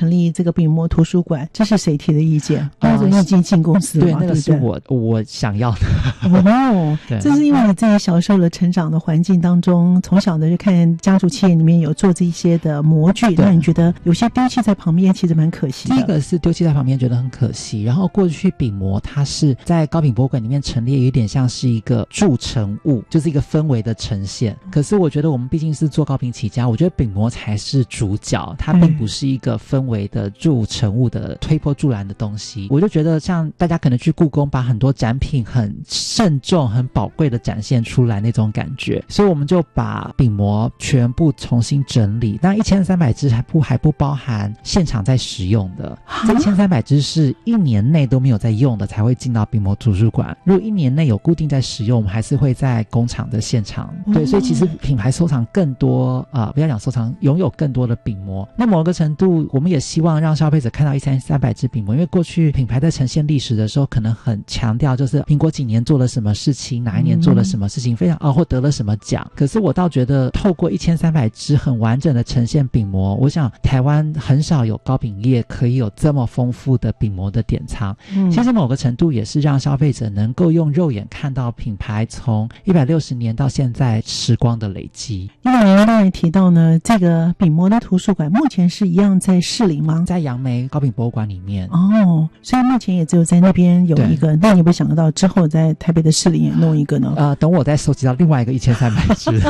成立这个饼模图书馆，这是谁提的意见？那时候你已经进公司了对， 嘛， 那个是我想要的。 哦，这是因为你在小时候的成长的环境当中，从小的就看家族企业里面有做这些的模具，那你觉得有些丢弃在旁边其实蛮可惜的。 第一个是丢弃在旁边觉得很可惜，然后过去饼模它是在糕饼博物馆里面陈列，有点像是一个铸成物，就是一个氛围的呈现。可是我觉得我们毕竟是做糕饼起家，我觉得饼模才是主角，它并不是一个氛围的铸成物的推波助澜的东西。我就觉得像大家可能去故宫把很多展品很慎重很宝贵的展现出来那种感觉，所以我们就把饼模全部重新整理。那1300只还不包含现场在使用的，这1300只是1年内都没有在用的才会进到饼模图书馆，如果1年内有固定在使用，我们还是会在工厂的现场。对，所以其实品牌收藏更多不要讲收藏，拥有更多的饼模。那某个程度我们也希望让消费者看到1300只饼模，因为过去品牌在呈现历史的时候可能很强调就是民国几年做了什么事情，哪一年做了什么事情，非常或得了什么奖。可是我倒觉得透过1300只很完整的呈现饼模，我想台湾很少有糕饼业可以有这么丰富的饼模的典藏。其实某个程度也是让消费者能够用肉眼看到品牌从160年到现在时光的累积。 因为您刚才提到呢，这个饼模的图书馆目前是一样在士林吗？ 在杨梅糕饼博物馆里面。 哦，所以目前也只有在那边有一个，那你有没有想得到之后在台北的士林也弄一个呢？ 等我再收集到另外一个1300只。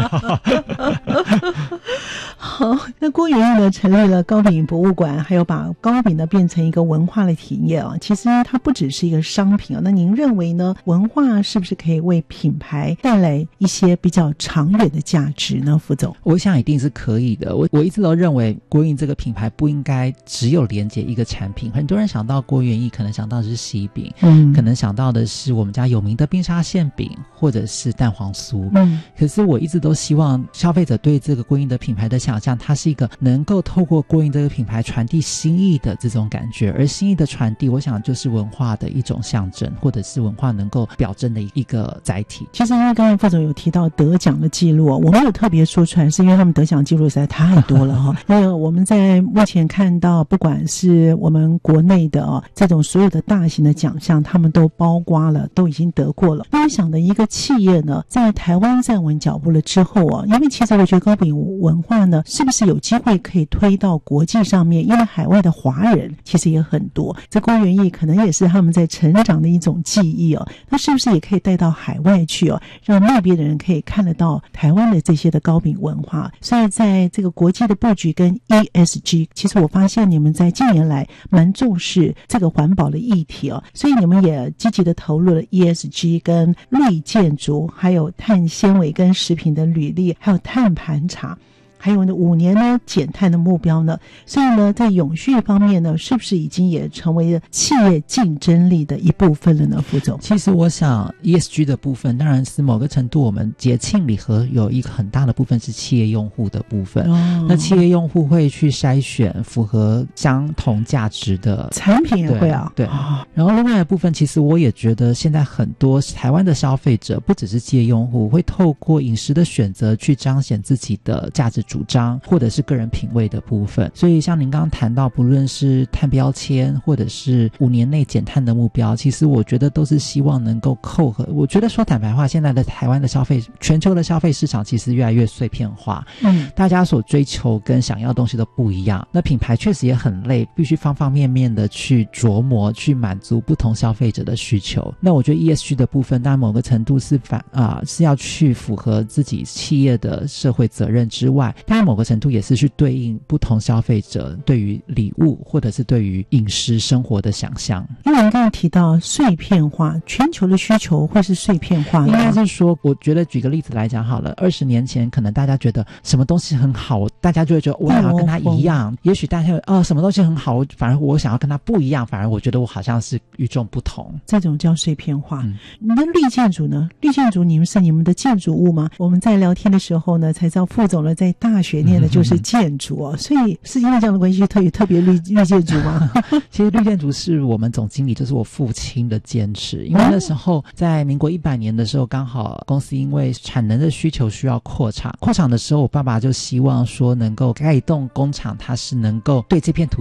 好，那郭元益呢成立了糕饼博物馆，还有把糕饼呢变成一个文化的体验啊。其实它不只是一个商品啊，那您认为呢？文化是不是可以为品牌带来一些比较长远的价值呢？副总， 我想一定是可以的。我一直都认为郭元益这个品牌不应该只有连接一个产品。很多人想到郭元益，可能想到的是喜饼，可能想到的是我们家有名的冰沙馅饼，或者是蛋黄酥。可是我一直都希望消费者对这个郭元益的品牌的想象，它是一个能够透过郭元益这个品牌传递心意的这种感觉，而心意的传递，我想就是文化的一种象征，或者是文化能够表征的一个载体。 其实因为刚才副总有提到得奖的记录，我没有特别说出来，是因为他们得奖记录实在太多了哈。因为我们在目前看到，不管是我们国内的这种所有的大型的奖项，他们都包括了，都已经得过了。那我想的一个企业呢，在台湾站稳脚步了之后因为其实我觉得糕饼文化呢，是不是有机会可以推到国际上面？因为海外的华人其实也很多，这郭元益可能也是他们在成长的一种记忆那是不是也可以带到海外去让那边的人可以看得到台湾的这些的糕饼文化？所以在这个国际的布局跟 ESG， 其实我发现你们在近年来蛮重视这个环保的议题所以你们也积极的投入了 ESG 跟绿建筑，还有碳纤维跟食品的履历，还有碳盘查，还有呢5年呢减碳的目标呢，所以呢在永续方面呢，是不是已经也成为了企业竞争力的一部分了呢？副总， 其实我想 ESG 的部分当然是某个程度，我们节庆礼盒有一个很大的部分是企业用户的部分那企业用户会去筛选符合相同价值的产品，也会对然后另外一部分，其实我也觉得现在很多台湾的消费者不只是企业用户，会透过饮食的选择去彰显自己的价值主张或者是个人品味的部分。所以像您刚刚谈到不论是碳标签或者是5年内减碳的目标，其实我觉得都是希望能够扣合。我觉得说坦白话，现在的台湾的消费，全球的消费市场其实越来越碎片化大家所追求跟想要的东西都不一样，那品牌确实也很累，必须方方面面的去琢磨，去满足不同消费者的需求。那我觉得 ESG 的部分当然某个程度是是要去符合自己企业的社会责任之外，当然某个程度也是去对应不同消费者对于礼物或者是对于饮食生活的想象。 因为您刚才提到碎片化，全球的需求会是碎片化的应该是说，我觉得举个例子来讲好了，20年前可能大家觉得什么东西很好，大家就会觉得我想要跟他一样，也许大家什么东西很好，反而我想要跟他不一样，反而我觉得我好像是与众不同， 这种叫碎片化。那绿建筑呢？绿建筑你们是你们的建筑物吗？我们在聊天的时候呢才知道副总呢在大学念的就是建筑所以是因为这样的关系特别绿建筑吗？ 其实绿建筑是我们总经理，就是我父亲的坚持。因为那时候在民国100年的时候，刚好公司因为产能的需求需要扩厂的时候，我爸爸就希望说能够盖一栋工厂，它是能够对这片土